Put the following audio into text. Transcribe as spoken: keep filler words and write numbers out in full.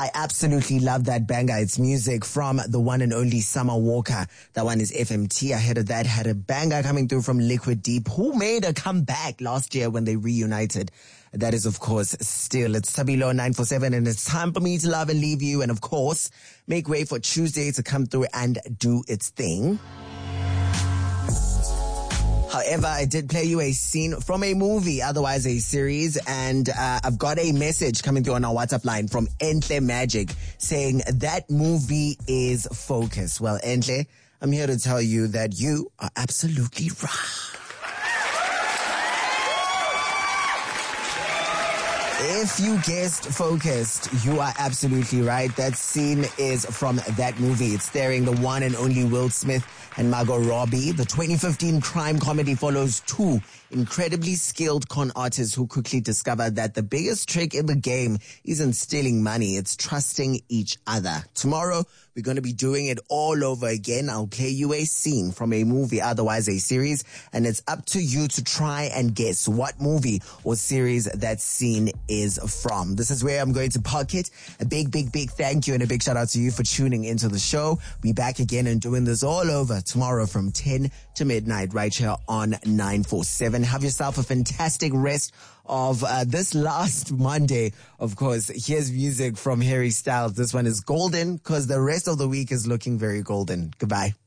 I absolutely love that banger. It's music from the one and only Summer Walker. That one is F M T. Ahead of that, had a banger coming through from Liquid Deep, who made a comeback last year when they reunited. That is, of course, Still. It's Tabilo nine four seven, and it's time for me to love and leave you. And, of course, make way for Tuesday to come through and do its thing. However, I did play you a scene from a movie, otherwise a series, and uh, I've got a message coming through on our WhatsApp line from Entle Magic saying that movie is Focus. Well, Entle, I'm here to tell you that you are absolutely right. If you guessed Focused, you are absolutely right. That scene is from that movie. It's starring the one and only Will Smith and Margot Robbie. The twenty fifteen crime comedy follows two incredibly skilled con artists who quickly discover that the biggest trick in the game isn't stealing money, it's trusting each other. Tomorrow, we're going to be doing it all over again. I'll play you a scene from a movie, otherwise a series, and it's up to you to try and guess what movie or series that scene is from. This is where I'm going to park it. A big, big, big thank you and a big shout out to you for tuning into the show. Be back again and doing this all over tomorrow from ten to midnight right here on nine four seven. Have yourself a fantastic rest of uh, this last Monday. Of course, here's music from Harry Styles. This one is golden because the rest of the week is looking very golden. Goodbye.